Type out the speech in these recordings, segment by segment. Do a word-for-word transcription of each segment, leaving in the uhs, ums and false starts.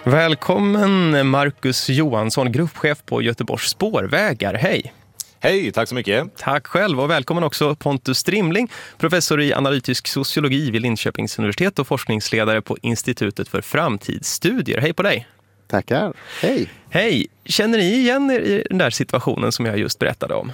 Välkommen Marcus Johansson, gruppchef på Göteborgs spårvägar. Hej! Hej, tack så mycket. Tack själv och välkommen också Pontus Strimling, professor i analytisk sociologi vid Linköpings universitet och forskningsledare på Institutet för framtidsstudier. Hej på dig! Tackar, hej! Hej! Känner ni igen er i den där situationen som jag just berättade om?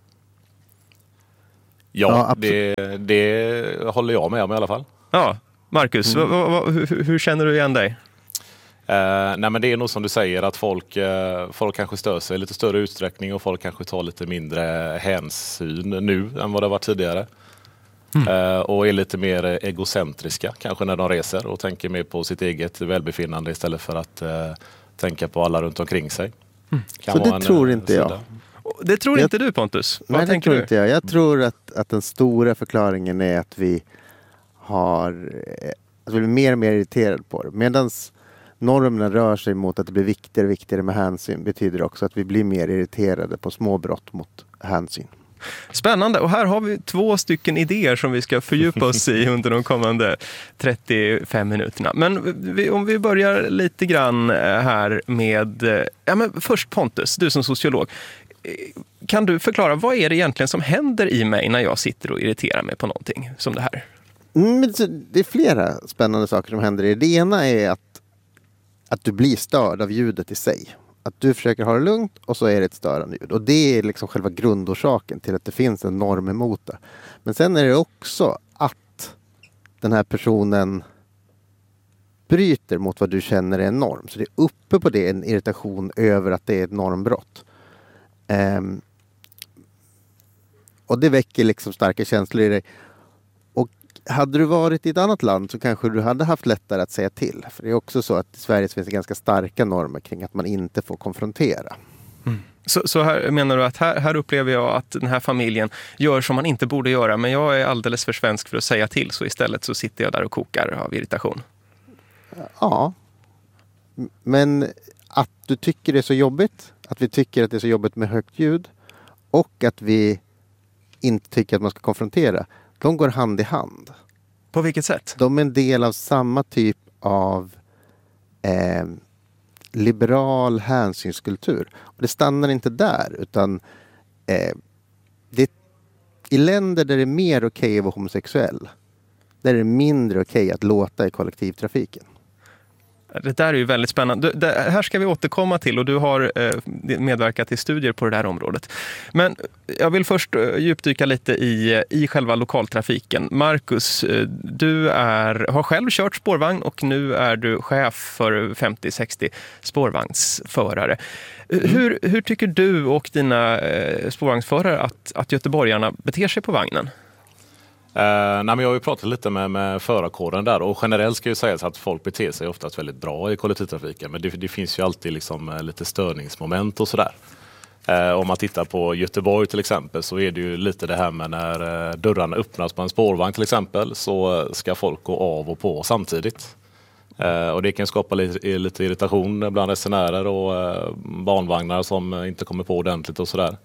Ja, ja det, det håller jag med om i alla fall. Ja, Marcus, mm. vad, vad, hur, hur känner du igen dig? Uh, nej men det är nog som du säger att folk, uh, folk kanske stör sig i lite större utsträckning och folk kanske tar lite mindre hänsyn nu än vad det var tidigare. Mm. Uh, och är lite mer egocentriska kanske när de reser och tänker mer på sitt eget välbefinnande istället för att uh, tänka på alla runt omkring sig. Mm. Så det en, tror inte jag. Sida. Det tror jag, inte du, Pontus? Vad nej, det tror du? inte jag. Jag tror att, att den stora förklaringen är att vi har att vi blir mer och mer irriterade på det. Medans normerna rör sig mot att det blir viktigare och viktigare med hänsyn betyder också att vi blir mer irriterade på små brott mot hänsyn. Spännande, och här har vi två stycken idéer som vi ska fördjupa oss i under de kommande trettiofem minuterna. Men vi, om vi börjar lite grann här med, ja men först Pontus, du som sociolog. Kan du förklara, vad är det egentligen som händer i mig när jag sitter och irriterar mig på någonting som det här? Mm, det är flera spännande saker som händer. Det ena är att Att du blir störd av ljudet i sig. Att du försöker ha det lugnt och så är det ett störande ljud. Och det är liksom själva grundorsaken till att det finns en norm emot det. Men sen är det också att den här personen bryter mot vad du känner är en norm. Så det är uppe på det en irritation över att det är ett normbrott. Um, och det väcker liksom starka känslor i dig. Hade du varit i ett annat land så kanske du hade haft lättare att säga till. För det är också så att i Sverige finns det ganska starka normer kring att man inte får konfrontera. Mm. Så, så här menar du att här, här upplever jag att den här familjen gör som man inte borde göra. Men jag är alldeles för svensk för att säga till. Så istället så sitter jag där och kokar av irritation. Ja. Men att du tycker det är så jobbigt. Att vi tycker att det är så jobbigt med högt ljud. Och att vi inte tycker att man ska konfrontera. De går hand i hand. På vilket sätt? De är en del av samma typ av eh, liberal hänsynskultur. Och det stannar inte där. Utan eh, det, i länder där det är mer okej att vara homosexuell. Där är det mindre okej att låta i kollektivtrafiken. Det där är ju väldigt spännande. Det här ska vi återkomma till och du har medverkat i studier på det här området. Men jag vill först djupdyka lite i, i själva lokaltrafiken. Marcus, du är, har själv kört spårvagn och nu är du chef för femtio sextio spårvagnsförare. Mm. Hur, hur tycker du och dina spårvagnsförare att, att göteborgarna beter sig på vagnen? Uh, nej, men jag har ju pratat lite med, med förarkåren där och generellt ska ju sägas att folk beter sig oftast väldigt bra i kollektivtrafiken, men det, det finns ju alltid liksom lite störningsmoment och sådär. Uh, om man tittar på Göteborg till exempel så är det ju lite det här med när uh, dörrarna öppnas på en spårvagn till exempel så ska folk gå av och på samtidigt. Uh, och det kan skapa lite, lite irritation bland resenärer och uh, barnvagnar som inte kommer på ordentligt och sådär.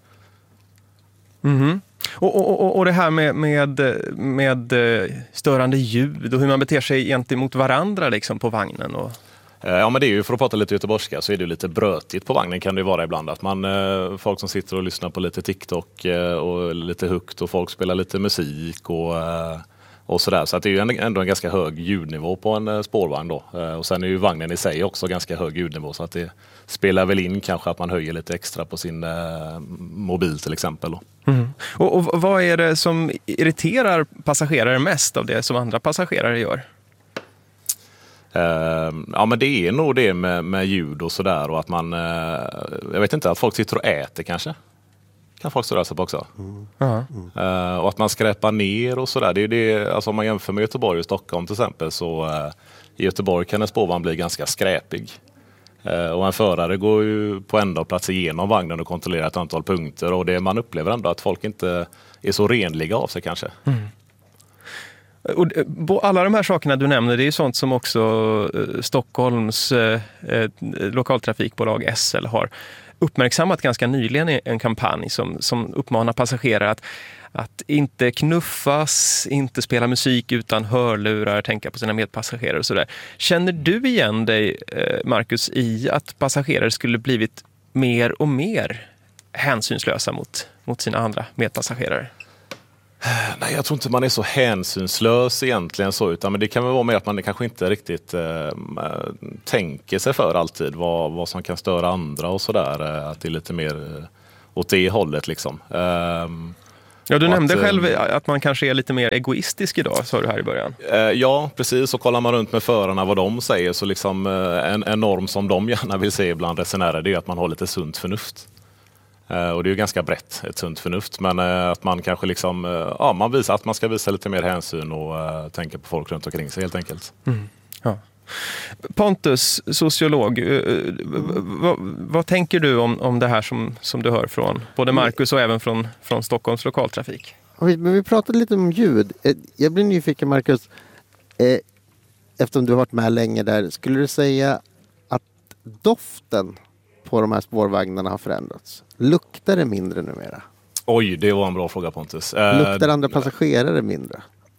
Mhm. Och, och, och det här med, med, med störande ljud och hur man beter sig gentemot varandra liksom på vagnen. Och... Ja, men det är ju, för att prata lite göteborgska, så är det lite brötigt på vagnen kan det vara ibland. Att man, folk som sitter och lyssnar på lite TikTok och lite högt och folk spelar lite musik och, och sådär. Så att det är ju ändå en ganska hög ljudnivå på en spårvagn då. Och sen är ju vagnen i sig också ganska hög ljudnivå så att det spelar väl in kanske att man höjer lite extra på sin eh, mobil till exempel. Då. Mm. Och, och vad är det som irriterar passagerare mest av det som andra passagerare gör? Uh, ja men det är nog det med, med ljud och sådär och att man, uh, jag vet inte, att folk sitter och äter kanske. Kan folk störa sig på också. Mm. Mm. Uh, och att man skräpar ner och sådär. Det är det, alltså om man jämför med Göteborg och Stockholm till exempel så uh, i Göteborg kan en spårvagn bli ganska skräpig. Uh, och en förare går ju på ända plats igenom vagnen och kontrollerar ett antal punkter och det man upplever ändå att folk inte är så renliga av sig kanske. Mm. Och alla de här sakerna du nämner, det är sånt som också Stockholms eh, lokaltrafikbolag S L har uppmärksammat ganska nyligen i en kampanj som, som uppmanar passagerare att, att inte knuffas, inte spela musik utan hörlurar, tänka på sina medpassagerare och sådär. Känner du igen dig, Marcus, i att passagerare skulle blivit mer och mer hänsynslösa mot, mot sina andra medpassagerare? Nej, jag tror inte man är så hänsynslös egentligen så, utan men det kan väl vara mer att man kanske inte riktigt eh, tänker sig för alltid vad, vad som kan störa andra och sådär. Att det är lite mer eh, åt det hållet liksom. Um, Ja, du nämnde att, själv att man kanske är lite mer egoistisk idag, sa du här i början. Eh, ja, precis. Och kollar man runt med förarna vad de säger, så liksom eh, en, en norm som de gärna vill se bland resenärer, det är att man har lite sunt förnuft. Eh, och det är ju ganska brett, ett sunt förnuft. Men eh, att man kanske liksom, eh, ja, man visar att man ska visa lite mer hänsyn och eh, tänka på folk runt omkring sig helt enkelt. Mm. Ja. Pontus, sociolog, vad, vad tänker du om, om det här som, som du hör från både Marcus och även från, från Stockholms lokaltrafik? Men vi pratade lite om ljud. Jag blir nyfiken, Marcus, eh, eftersom du har varit med länge där. Skulle du säga att doften på de här spårvagnarna har förändrats? Luktar det mindre numera? Oj, det var en bra fråga, Pontus. Luktar andra passagerare mindre?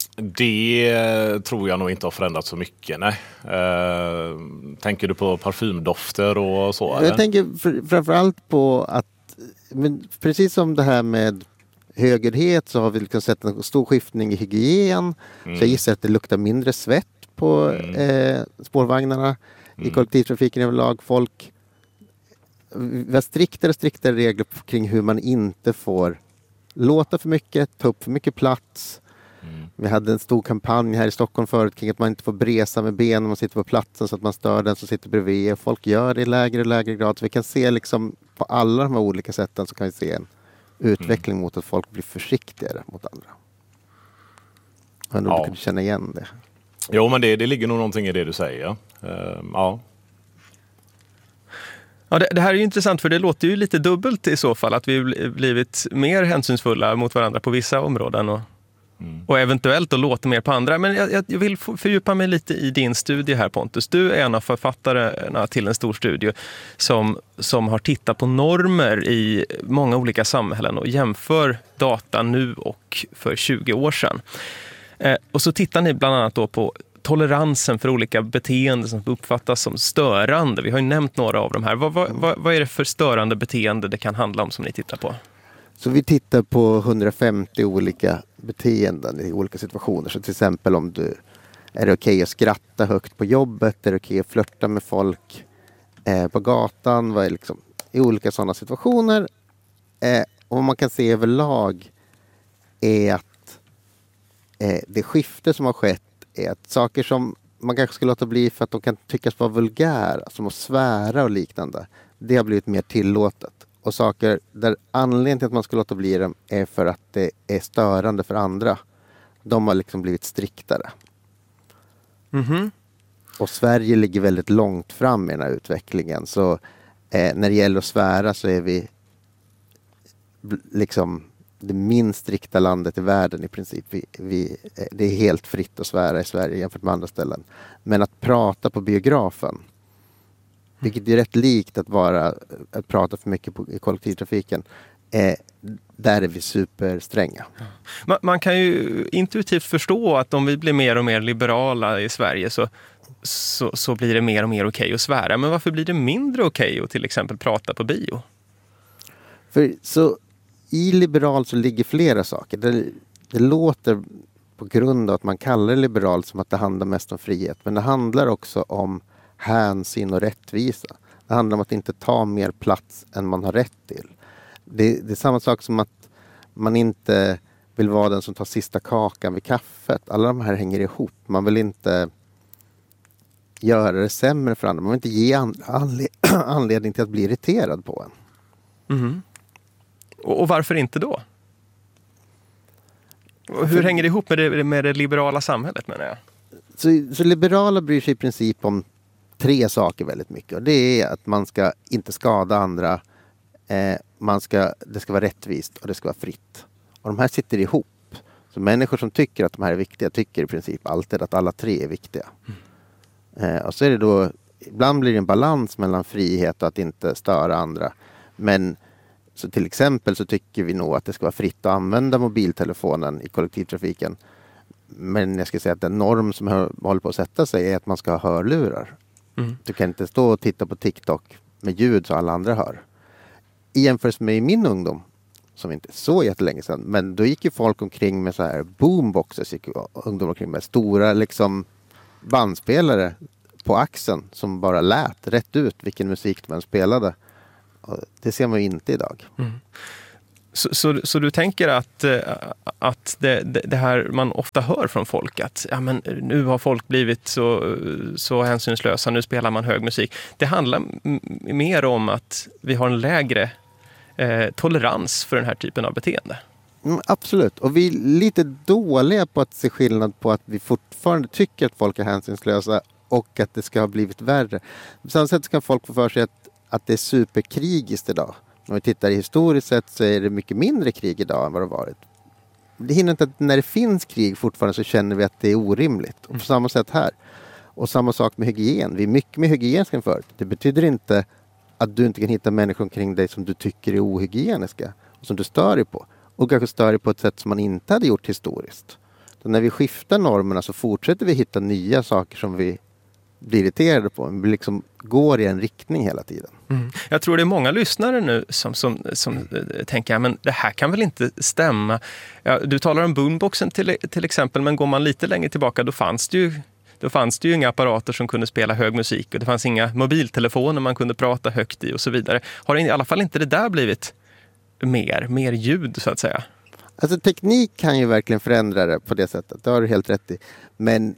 Det tror jag nog inte har förändrats så mycket, nej. Uh, tänker du på parfymdofter och så? Jag eller? tänker fr- framförallt på att, men precis som det här med högerhet, så har vi liksom sett en stor skiftning i hygien. Mm. Så jag gissar att det luktar mindre svett på mm. eh, spårvagnarna mm. i kollektivtrafiken överlag. Folk, vi har striktare och striktare regler kring hur man inte får låta för mycket, ta upp för mycket plats. Mm. Vi hade en stor kampanj här i Stockholm förut kring att man inte får bresa med benen när man sitter på platsen så att man stör den som sitter bredvid. Folk gör det i lägre och lägre grad. Så vi kan se liksom på alla de här olika sätten, så kan vi se en utveckling mm. mot att folk blir försiktigare mot andra. Jag undrar om du kunde känna igen det. Jo, men det, det ligger nog någonting i det du säger. Uh, ja. Ja, det, det här är ju intressant, för det låter ju lite dubbelt i så fall, att vi blivit mer hänsynsfulla mot varandra på vissa områden och Mm. och eventuellt då låter mer på andra. Men jag, jag vill fördjupa mig lite i din studie här, Pontus. Du är en av författarna till en stor studie som, som har tittat på normer i många olika samhällen och jämför data nu och för tjugo år sedan. Eh, och så tittar ni bland annat då på toleransen för olika beteenden som uppfattas som störande. Vi har ju nämnt några av de här. Vad, vad, vad, vad är det för störande beteende det kan handla om som ni tittar på? Så vi tittar på hundrafemtio olika beteenden i olika situationer. Så till exempel om du är det okej att skratta högt på jobbet, är det okej att flirta med folk eh, på gatan, vad är liksom, i olika sådana situationer. Eh, och vad man kan se överlag är att eh, det skifte som har skett är att saker som man kanske ska låta bli för att de kan tyckas vara vulgära, som att svära och liknande, det har blivit mer tillåtet. Och saker där anledningen till att man ska låta bli dem är för att det är störande för andra. De har liksom blivit striktare. Mm-hmm. Och Sverige ligger väldigt långt fram i den här utvecklingen. Så eh, när det gäller att svära så är vi liksom det minst strikta landet i världen i princip. Vi, vi, det är helt fritt att svära i Sverige jämfört med andra ställen. Men att prata på biografen, vilket är rätt likt att, vara, att prata för mycket på, i kollektivtrafiken. Eh, där är vi superstränga. Man, man kan ju intuitivt förstå att om vi blir mer och mer liberala i Sverige så, så, så blir det mer och mer okej att svära. Men varför blir det mindre okej att till exempel prata på bio? För så i liberal så ligger flera saker. Det, det låter på grund av att man kallar det liberal som att det handlar mest om frihet. Men det handlar också om hänsyn och rättvisa. Det handlar om att inte ta mer plats än man har rätt till. Det, det är samma sak som att man inte vill vara den som tar sista kakan vid kaffet. Alla de här hänger ihop. Man vill inte göra det sämre för andra. Man vill inte ge andra anled- anledning till att bli irriterad på en. Mm. Och, och varför inte då? Och hur för, hänger det ihop med det, med det liberala samhället, menar jag? Så, så liberala bryr sig i princip om tre saker väldigt mycket. Och det är att man ska inte skada andra. Eh, man ska, det ska vara rättvist och det ska vara fritt. Och de här sitter ihop. Så människor som tycker att de här är viktiga tycker i princip alltid att alla tre är viktiga. Mm. Eh, och så är det då, ibland blir det en balans mellan frihet och att inte störa andra. Men Så till exempel så tycker vi nog att det ska vara fritt att använda mobiltelefonen i kollektivtrafiken. Men jag ska säga att den norm som håller på att sätta sig är att man ska ha hörlurar. Mm. Du kan inte stå och titta på TikTok med ljud så alla andra hör. I jämförelse med i min ungdom, som inte är så jättelänge sedan, men då gick ju folk omkring med så här boomboxes, gick ungdomar omkring med stora liksom bandspelare på axeln som bara lät rätt ut vilken musik man spelade. Och det ser man ju inte idag. Mm. Så, så, så du tänker att, att det, det här man ofta hör från folk, att ja, men nu har folk blivit så, så hänsynslösa, nu spelar man hög musik. Det handlar m- mer om att vi har en lägre eh, tolerans för den här typen av beteende. Mm, absolut. Och vi är lite dåliga på att se skillnad på att vi fortfarande tycker att folk är hänsynslösa och att det ska ha blivit värre. På samma sätt kan folk få för sig att, att det är superkrigiskt idag. Om vi tittar i historiskt sett så är det mycket mindre krig idag än vad det varit. Det hindrar inte att när det finns krig fortfarande så känner vi att det är orimligt. Och på samma sätt här. Och samma sak med hygien. Vi är mycket mer hygieniska än förut. Det betyder inte att du inte kan hitta människor omkring dig som du tycker är ohygieniska. Och som du stör dig på. Och kanske stör dig på ett sätt som man inte hade gjort historiskt. Så när vi skiftar normerna så fortsätter vi hitta nya saker som vi blir irriterade på. Vi liksom går i en riktning hela tiden. Mm. Jag tror det är många lyssnare nu som, som, som äh, tänker, men det här kan väl inte stämma. Ja, du talar om boomboxen till, till exempel, men går man lite längre tillbaka då fanns det ju då fanns det ju inga apparater som kunde spela hög musik och det fanns inga mobiltelefoner man kunde prata högt i och så vidare. Har i alla fall inte det där blivit mer, mer ljud så att säga? Alltså teknik kan ju verkligen förändra det på det sättet. Det har du helt rätt i. Men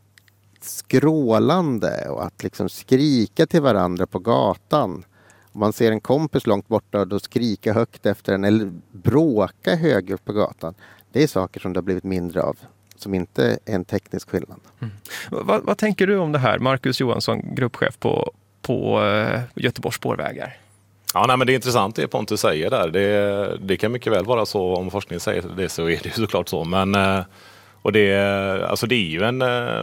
skrålande och att liksom skrika till varandra på gatan. Om man ser en kompis långt borta och då skrika högt efter en eller bråka högre på gatan. Det är saker som det har blivit mindre av. Som inte är en teknisk skillnad. Mm. Vad, vad tänker du om det här? Marcus Johansson, gruppchef på, på uh, Göteborgs spårvägar. Ja, nej, men det är intressant det Pontus säger där. Det, det kan mycket väl vara så, om forskningen säger det så är det ju såklart så. Men och det, alltså det är ju en,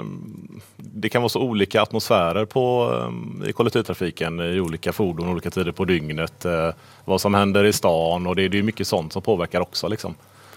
det kan vara så olika atmosfärer på, i kollektivtrafiken i olika fordon, olika tider på dygnet. Vad som händer i stan och det, det är mycket sånt som påverkar också liksom.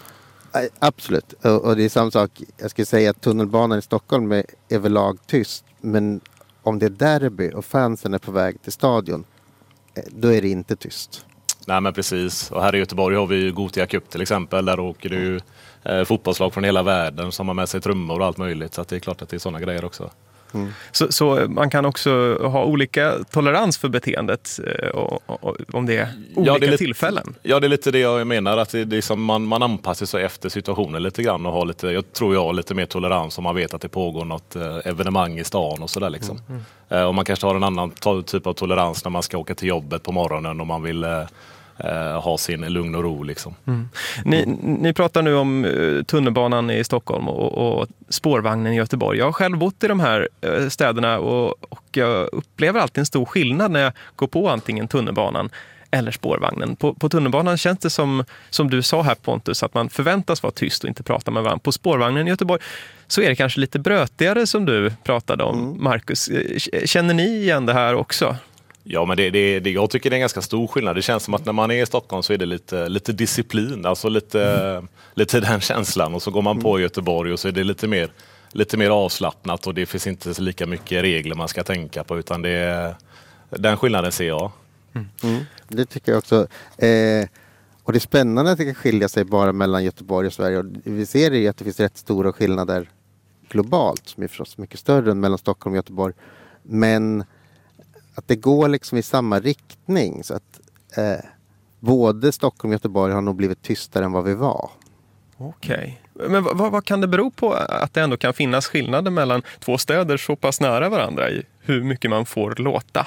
Absolut. Och det är samma sak. Jag skulle säga att tunnelbanan i Stockholm är överlag tyst. Men om det är derby och fansen är på väg till stadion, då är det inte tyst. Nej men precis. Och här i Göteborg har vi ju Gothia Cup till exempel. Där åker det ju eh, fotbollslag från hela världen som har med sig trummor och allt möjligt. Så att det är klart att det är sådana grejer också. Mm. Så, så man kan också ha olika tolerans för beteendet och, och, och, om det är olika ja, det är lite, tillfällen. Ja, det är lite det jag menar. Att det, det är som man, man anpassar sig efter situationen lite grann och har lite, jag tror jag har lite mer tolerans om man vet att det pågår något eh, evenemang i stan och sådär liksom. Mm. Mm. Eh, och man kanske har en annan typ av tolerans när man ska åka till jobbet på morgonen och man vill eh, Uh, ha sin lugn och ro liksom. Mm. Ni, ni pratar nu om uh, tunnelbanan i Stockholm och, och spårvagnen i Göteborg. Jag har själv bott i de här uh, städerna och, och jag upplever alltid en stor skillnad när jag går på antingen tunnelbanan eller spårvagnen. På, på tunnelbanan känns det som, som du sa här Pontus, att man förväntas vara tyst och inte prata med varandra. På spårvagnen i Göteborg så är det kanske lite brötigare som du pratade om, mm. Marcus. Känner ni igen det här också? Ja, men det, det, det, jag tycker det är en ganska stor skillnad. Det känns som att när man är i Stockholm så är det lite, lite disciplin, alltså lite, mm. lite den känslan. Och så går man mm. på Göteborg och så är det lite mer, lite mer avslappnat och det finns inte så lika mycket regler man ska tänka på, utan det, den skillnaden ser jag. Mm. Mm. Det tycker jag också. Eh, och det är spännande att det kan skilja sig bara mellan Göteborg och Sverige. Och vi ser det att det finns rätt stora skillnader globalt, som är förstås mycket större än mellan Stockholm och Göteborg. Men att det går liksom i samma riktning, så att eh, både Stockholm och Göteborg har nog blivit tystare än vad vi var. Okej. Okay. Men vad, vad kan det bero på att det ändå kan finnas skillnader mellan två städer så pass nära varandra i hur mycket man får låta?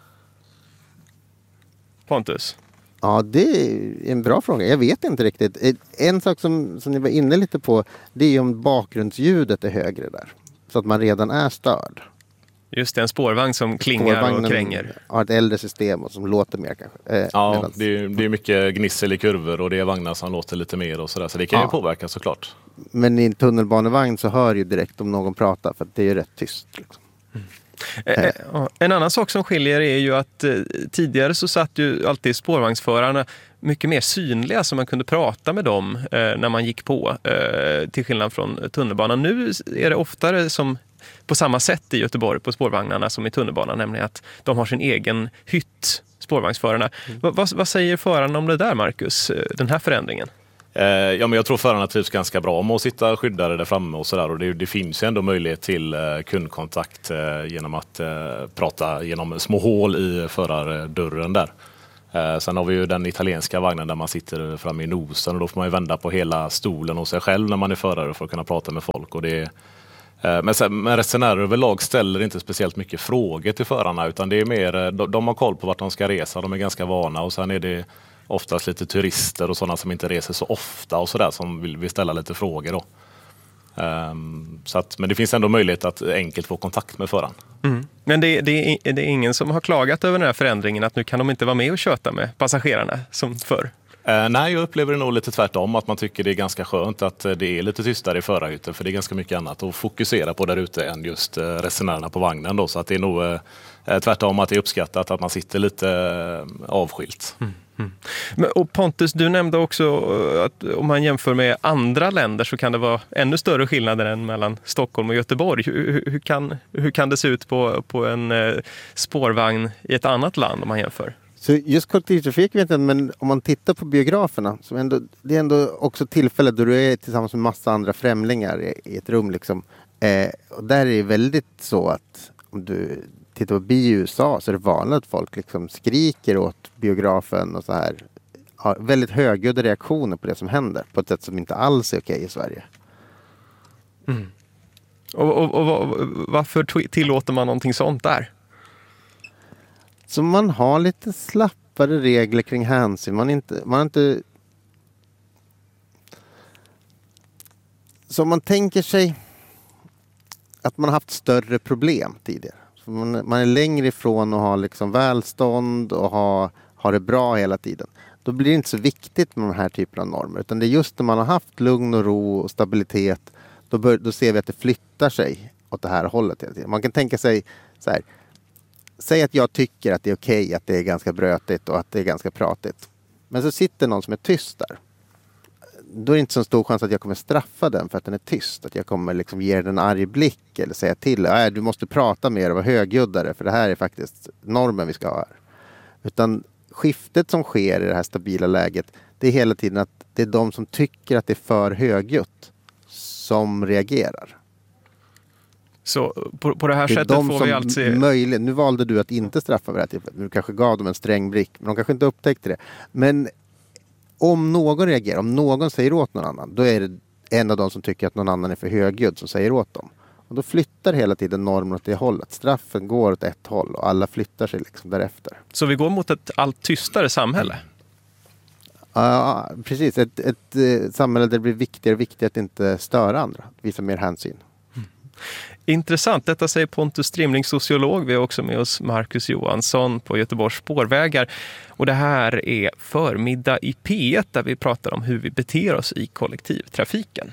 Pontus? Ja, det är en bra fråga. Jag vet inte riktigt. En sak som, som ni var inne lite på, det är om bakgrundsljudet är högre där. Så att man redan är störd. Just det, en spårvagn som klingar och kränger. Har ett äldre system och som låter mer kanske. Eh, ja, medans... det är, det är mycket gnissel i kurvor och det är vagnar som låter lite mer och sådär. Så det kan ja. ju påverka såklart. Men i en tunnelbanevagn så hör ju direkt om någon pratar, för det är ju rätt tyst. Liksom. Mm. Eh. En annan sak som skiljer är ju att eh, tidigare så satt ju alltid spårvagnsförarna mycket mer synliga, så man kunde prata med dem eh, när man gick på, eh, till skillnad från tunnelbanan. Nu är det oftare som på samma sätt i Göteborg på spårvagnarna som i tunnelbanan, nämligen att de har sin egen hytt, spårvagnsförarna. Mm. Va, vad, vad säger förarna om det där, Marcus, den här förändringen? Ja, men jag tror förarna trivs ganska bra med att sitta skyddade där framme och sådär. Och det, det finns ju ändå möjlighet till eh, kundkontakt eh, genom att eh, prata genom små hål i förardörren där. Eh, sen har vi ju den italienska vagnen där man sitter framme i nosen, och då får man ju vända på hela stolen och sig själv när man är förare för att kunna prata med folk. Och det, eh, men, sen, men resenärer överlag ställer inte speciellt mycket frågor till förarna, utan det är mer, de, de har koll på vart de ska resa, de är ganska vana, och sen är det oftast lite turister och sådana som inte reser så ofta och sådär som vill, vill ställa lite frågor då. Um, så att, men det finns ändå möjlighet att enkelt få kontakt med föraren. Mm. Men det, det, är, det är ingen som har klagat över den här förändringen, att nu kan de inte vara med och köta med passagerarna som förr? Uh, nej, jag upplever det nog lite tvärtom, att man tycker det är ganska skönt att det är lite tystare i förarhytten, för det är ganska mycket annat att fokusera på där ute än just uh, resenärerna på vagnen då, så att det är nog uh, tvärtom att det är uppskattat att man sitter lite uh, avskilt. Mm. Mm. Men, och Pontus, du nämnde också att om man jämför med andra länder så kan det vara ännu större skillnader än mellan Stockholm och Göteborg. Hur, hur, kan, hur kan det se ut på, på en eh, spårvagn i ett annat land om man jämför? Så just kollektivtrafik vet jag, men om man tittar på biograferna, så ändå, det är ändå också tillfälle då du är tillsammans med massa andra främlingar i, i ett rum liksom. Eh, och där är det väldigt så att om du tittar på bio i U S A så är det vanligt att folk liksom skriker åt biografen och så här. Har väldigt högljudda reaktioner på det som händer på ett sätt som inte alls är okej i Sverige. Mm. Och, och, och varför tillåter man någonting sånt där? Så man har lite slappare regler kring hänsyn. Man inte, man inte... Så man tänker sig att man har haft större problem tidigare. Så man, man är längre ifrån att ha liksom välstånd och ha, ha det bra hela tiden. Då blir det inte så viktigt med de här typerna av normer. Utan det är just när man har haft lugn och ro och stabilitet. Då, bör, då ser vi att det flyttar sig åt det här hållet hela tiden. Man kan tänka sig så här. Säg att jag tycker att det är okej att det är ganska brötigt och att det är ganska pratigt. Men så sitter någon som är tyst där. Då är det inte så stor chans att jag kommer straffa den för att den är tyst. Att jag kommer liksom ge den en arg blick eller säga till. Nej, du måste prata mer och vara högljuddare, för det här är faktiskt normen vi ska ha här. Utan skiftet som sker i det här stabila läget, det är hela tiden att det är de som tycker att det är för högljutt som reagerar. Så på, på det här det sättet de får vi alltså... Möjligt, nu valde du att inte straffa vid det här tillfället. Du kanske gav dem en sträng blick, men de kanske inte upptäckte det. Men om någon reagerar, om någon säger åt någon annan, då är det en av de som tycker att någon annan är för högljudd som säger åt dem. Och då flyttar hela tiden normen åt det hållet. Straffen går åt ett håll och alla flyttar sig liksom därefter. Så vi går mot ett allt tystare samhälle? Ja, uh, precis. Ett, ett, ett samhälle där det blir viktigare och viktigare att inte störa andra. Att visa mer hänsyn. Mm. Intressant. Detta säger Pontus Strimling, sociolog. Vi har också med oss Marcus Johansson på Göteborgs spårvägar. Och det här är Förmiddag i P ett där vi pratar om hur vi beter oss i kollektivtrafiken.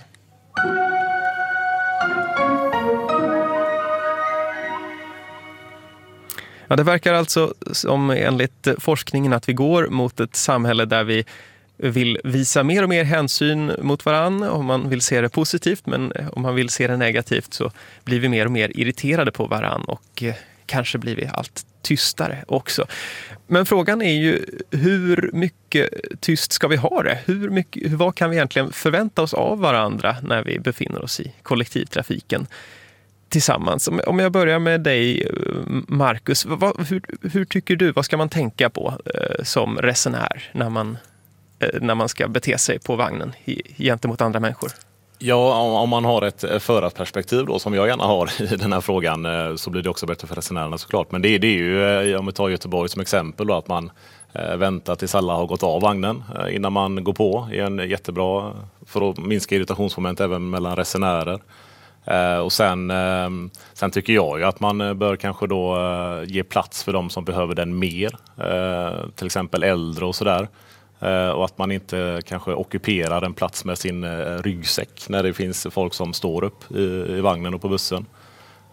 Ja, det verkar alltså som enligt forskningen att vi går mot ett samhälle där vi vill visa mer och mer hänsyn mot varann om man vill se det positivt, men om man vill se det negativt så blir vi mer och mer irriterade på varann och eh, kanske blir vi allt tystare också. Men frågan är ju hur mycket tyst ska vi ha det? Hur mycket, vad kan vi egentligen förvänta oss av varandra när vi befinner oss i kollektivtrafiken tillsammans? Om jag börjar med dig, Marcus, vad, hur, hur tycker du, vad ska man tänka på eh, som resenär när man när man ska bete sig på vagnen gentemot andra människor? Ja, om man har ett förarperspektiv då, som jag gärna har i den här frågan, så blir det också bättre för resenärerna såklart. Men det, det är ju, om vi tar Göteborg som exempel då, att man väntar tills alla har gått av vagnen innan man går på. Det är en jättebra för att minska irritationsmoment även mellan resenärer. Och sen, sen tycker jag ju att man bör kanske då ge plats för de som behöver den mer. Till exempel äldre och sådär. Och att man inte kanske ockuperar en plats med sin ryggsäck när det finns folk som står upp i, i vagnen och på bussen.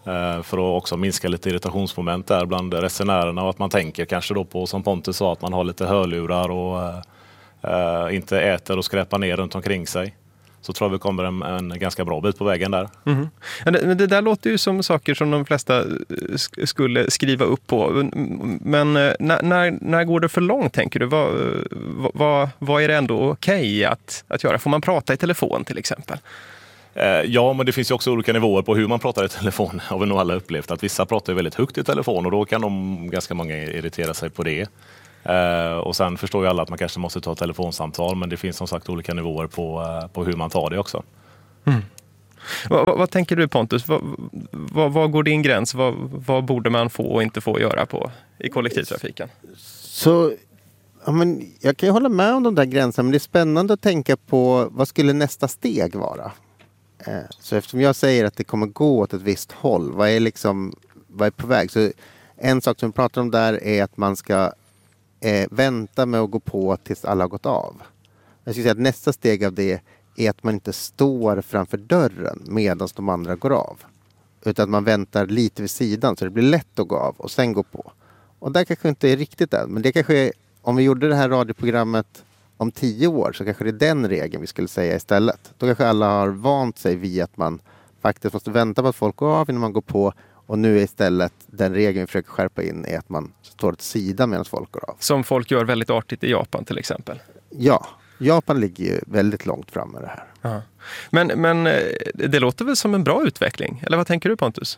För att också minska lite irritationsmoment där bland resenärerna och att man tänker kanske då på, som Pontus sa, att man har lite hörlurar och uh, inte äter och skräpar ner runt omkring sig. Så tror jag vi kommer en, en ganska bra bit på vägen där. Mm. Men det, det där låter ju som saker som de flesta skulle skriva upp på. Men när, när, när går det för långt, tänker du? Vad, vad, vad är det ändå okej att, att göra? Får man prata i telefon till exempel? Ja, men det finns ju också olika nivåer på hur man pratar i telefon. Har vi nog alla upplevt att vissa pratar väldigt högt i telefon och då kan de ganska många irritera sig på det. Uh, och sen förstår ju alla att man kanske måste ta telefonsamtal, men det finns som sagt olika nivåer på, uh, på hur man tar det också. Mm. Vad, vad, vad tänker du, Pontus? Vad, vad, vad går din gräns? Vad, vad borde man få och inte få göra på i kollektivtrafiken? Så ja, men jag kan ju hålla med om de där gränserna, men det är spännande att tänka på vad skulle nästa steg vara? Uh, så eftersom jag säger att det kommer gå åt ett visst håll, vad är liksom vad är på väg? Så en sak som vi pratar om där är att man ska Eh, vänta med att gå på tills alla har gått av. Jag skulle säga att nästa steg av det är att man inte står framför dörren medan de andra går av. Utan att man väntar lite vid sidan så det blir lätt att gå av och sen gå på. Och där kanske inte är riktigt än. Men det kanske är, om vi gjorde det här radioprogrammet om tio år så kanske det är den regeln vi skulle säga istället. Då kanske alla har vant sig vid att man faktiskt måste vänta på att folk går av innan man går på. Och nu är istället den regeln vi försöker skärpa in är att man står åt sidan medan folk går av. Som folk gör väldigt artigt i Japan till exempel. Ja, Japan ligger ju väldigt långt fram med det här. Aha. Men, men det låter väl som en bra utveckling? Eller vad tänker du, Pontus?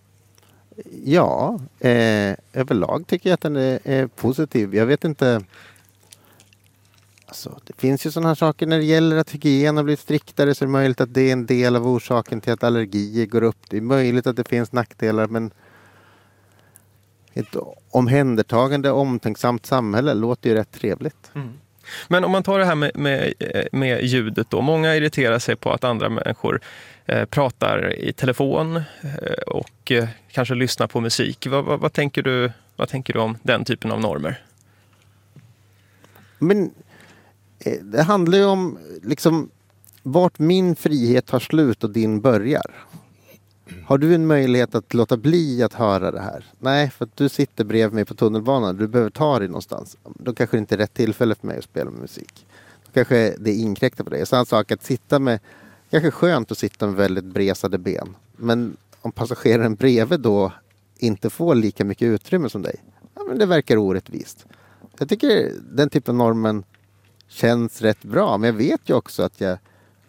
Ja, eh, överlag tycker jag att den är, är positiv. Jag vet inte... Alltså, det finns ju sådana här saker när det gäller att hygien har blivit striktare så är det möjligt att det är en del av orsaken till att allergier går upp. Det är möjligt att det finns nackdelar, men ett omhändertagande, omtänksamt samhälle låter ju rätt trevligt. Mm. Men om man tar det här med, med, med ljudet då. Många irriterar sig på att andra människor eh, pratar i telefon eh, och eh, kanske lyssnar på musik. Vad, vad, vad, tänker du, vad tänker du om den typen av normer? Men det handlar ju om liksom vart min frihet tar slut och din börjar. Har du en möjlighet att låta bli att höra det här? Nej, för att du sitter bredvid mig på tunnelbanan. Du behöver ta dig någonstans. Då kanske det inte är rätt tillfälle för mig att spela med musik. Då kanske det inkräktar på det. Samma sak att sitta med, kanske skönt att sitta med väldigt bresade ben. Men om passageraren bredvid då inte får lika mycket utrymme som dig. Ja, men det verkar orättvist. Jag tycker den typen av normen känns rätt bra. Men jag vet ju också att jag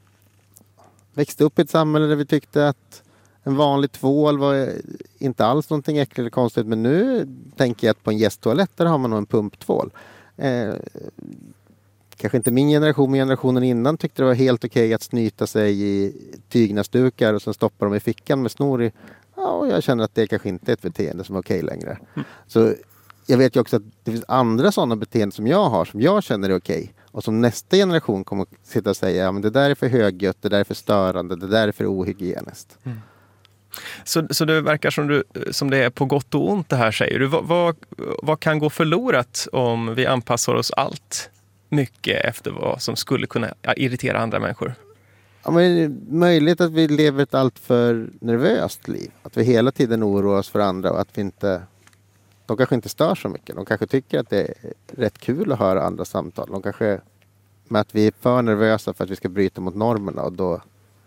växte upp i ett samhälle där vi tyckte att en vanlig tvål var inte alls någonting äckligt eller konstigt. Men nu tänker jag att på en gästtoalett där har man nog en pumptvål. Eh, kanske inte min generation, men generationen innan tyckte det var helt okej att snyta sig i tygnasdukar och sen stoppa dem i fickan med snor i. Ja, och jag känner att det kanske inte är ett beteende som är okej längre. Mm. Så jag vet ju också att det finns andra sådana beteenden som jag har som jag känner är okej. Och som nästa generation kommer att sitta och säga, ja men det där är för högljutt, det där är för störande, det där är för ohygieniskt. Mm. Så, så det verkar som, du, som det är på gott och ont det här, säger du. Vad, vad, vad kan gå förlorat om vi anpassar oss allt mycket efter vad som skulle kunna irritera andra människor? Ja, men det är möjligt att vi lever ett allt för nervöst liv. Att vi hela tiden oroar oss för andra och att vi inte... De kanske inte stör så mycket. De kanske tycker att det är rätt kul att höra andra samtal. De kanske... Med att vi är för nervösa för att vi ska bryta mot normerna och då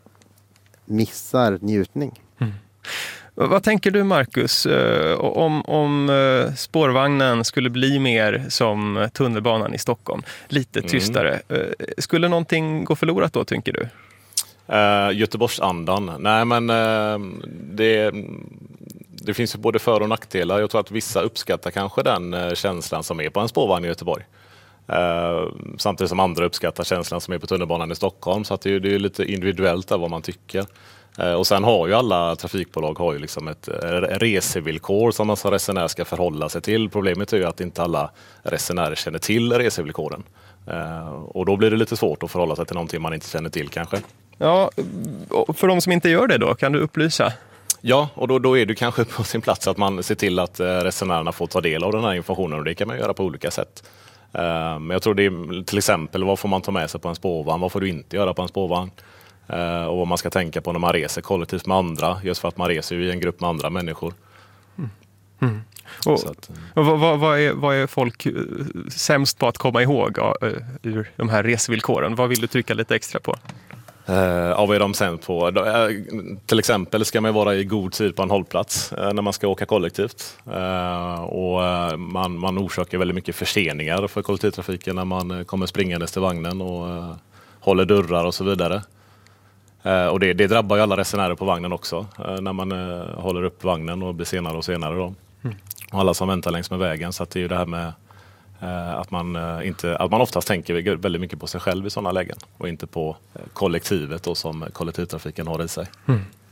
missar njutning. Mm. Vad tänker du, Marcus, om, om spårvagnen skulle bli mer som tunnelbanan i Stockholm? Lite tystare. Mm. Skulle någonting gå förlorat då, tänker du? Uh, Göteborgsandan. Nej, men uh, det, det finns ju både för- och nackdelar. Jag tror att vissa uppskattar kanske den uh, känslan som är på en spårvagn i Göteborg. Uh, samtidigt som andra uppskattar känslan som är på tunnelbanan i Stockholm. Så att det, är, det är lite individuellt där vad man tycker. Uh, och sen har ju alla trafikbolag har ju liksom ett uh, resevillkor som man som resenär ska förhålla sig till. Problemet är ju att inte alla resenärer känner till resevillkoren. Uh, och då blir det lite svårt att förhålla sig till någonting man inte känner till kanske. Ja, för de som inte gör det då, kan du upplysa? Ja, och då, då är det kanske på sin plats att man ser till att uh, resenärerna får ta del av den här informationen, och det kan man göra på olika sätt. Uh, men jag tror det är till exempel, vad får man ta med sig på en spårvagn, vad får du inte göra på en spårvagn? Eh, och vad man ska tänka på när man reser kollektivt med andra. Just för att man reser ju i en grupp med andra människor. Mm. Mm. Och, att, och vad, vad, vad, är, vad är folk sämst på att komma ihåg ja, ur de här resvillkoren? Vad vill du trycka lite extra på? Uh, ja, vad är de sämst på? Uh, till exempel ska man vara i god tid på en hållplats uh, när man ska åka kollektivt. Uh, och uh, man, man orsakar väldigt mycket förseningar för kollektivtrafiken när man uh, kommer springandes till vagnen och uh, håller dörrar och så vidare. Uh, och det, det drabbar ju alla resenärer på vagnen också uh, när man uh, håller upp vagnen och blir senare och senare. Då. Mm. Och alla som väntar längs med vägen. Så att det är ju det här med Att man, inte, att man oftast tänker väldigt mycket på sig själv i sådana lägen och inte på kollektivet då som kollektivtrafiken har i sig. Mm.